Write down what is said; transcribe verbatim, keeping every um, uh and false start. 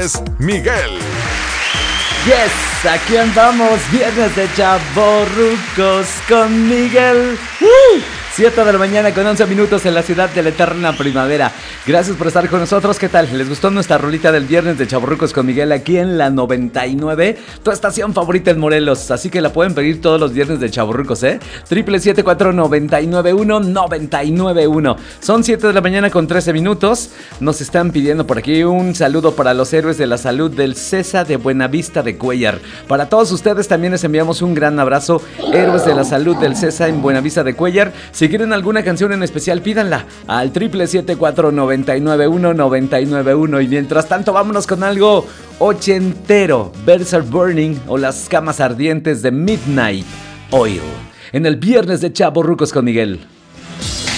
es Miguel. Yes, aquí andamos, viernes de chavorrucos con Miguel. ¡Uh! siete de la mañana con once minutos en la ciudad de la eterna primavera. Gracias por estar con nosotros. ¿Qué tal? ¿Les gustó nuestra rolita del viernes de chavorrucos con Miguel aquí en la noventa y nueve? Tu estación favorita en Morelos. Así que la pueden pedir todos los viernes de chavorrucos, ¿eh? Triple siete cuatro noventa y nueve uno noventa y nueve uno. Son siete de la mañana con trece minutos. Nos están pidiendo por aquí un saludo para los héroes de la salud del CESA de Buenavista de Cuellar. Para todos ustedes también les enviamos un gran abrazo. Héroes de la salud del CESA en Buenavista de Cuellar. Si quieren alguna canción en especial, pídanla al triple siete cuatro noventa y nueve uno noventa y nueve uno. Y mientras tanto, vámonos con algo ochentero. Birds Are Burning o Las Camas Ardientes de Midnight Oil. En el viernes de Chavorrucos con Miguel.